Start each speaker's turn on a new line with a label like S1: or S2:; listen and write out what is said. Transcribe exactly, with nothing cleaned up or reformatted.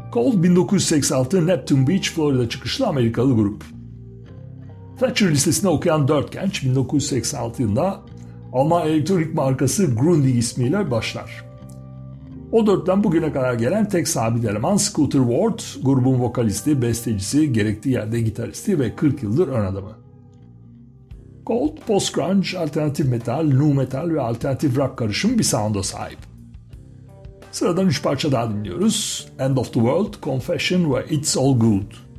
S1: Cold bin dokuz yüz seksen altı Neptune Beach, Florida çıkışlı Amerikalı grup. Thatcher listesinde okuyan dört genç bin dokuz yüz seksen altı yılında Alman elektronik markası Grundig ismiyle başlar. O dörtten bugüne kadar gelen tek sabit eleman Scooter Ward, grubun vokalisti, bestecisi, gerektiği yerde gitaristi ve kırk yıldır ön adamı. Cold, post-grunge, alternatif metal, nu metal ve alternatif rock karışımı bir sound'a sahip. Sıradan üç parça daha dinliyoruz. End of the World, Confession ve It's All Good.